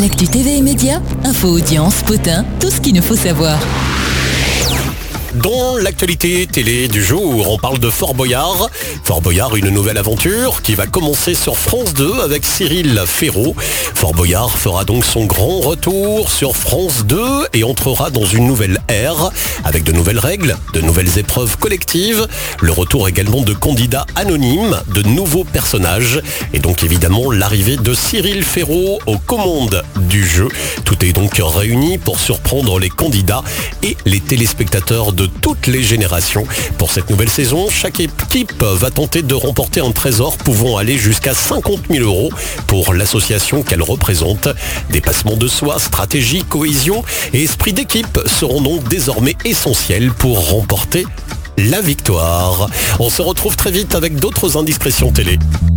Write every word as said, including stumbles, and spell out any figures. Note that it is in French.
L'actu T V et médias, info, audience, potin, tout ce qu'il nous faut savoir. Dans l'actualité télé du jour, on parle de Fort Boyard. Fort Boyard, une nouvelle aventure qui va commencer sur France deux avec Cyril Ferraud. Fort Boyard fera donc son grand retour sur France deux et entrera dans une nouvelle ère avec de nouvelles règles, de nouvelles épreuves collectives, le retour également de candidats anonymes, de nouveaux personnages et donc évidemment l'arrivée de Cyril Ferraud aux commandes du jeu. Tout est donc réuni pour surprendre les candidats et les téléspectateurs de de toutes les générations. Pour cette nouvelle saison, chaque équipe va tenter de remporter un trésor pouvant aller jusqu'à cinquante mille euros pour l'association qu'elle représente. Dépassement de soi, stratégie, cohésion et esprit d'équipe seront donc désormais essentiels pour remporter la victoire. On se retrouve très vite avec d'autres indiscrétions télé.